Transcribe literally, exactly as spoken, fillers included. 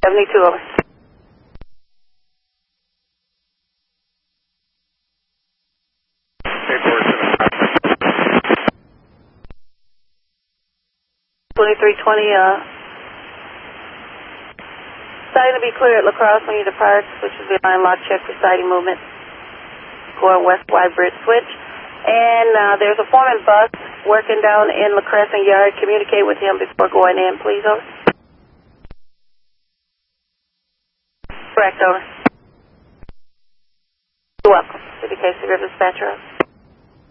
seventy-two, over. twenty-three twenty, uh, starting to be clear at La Crosse when you depart, which is the line lock check for siding movement. Going west wide bridge switch. And uh, there's a foreman bus working down in La Crescent Yard. Communicate with him before going in, please, over. Correct, over. You're welcome. City Casey River Dispatcher.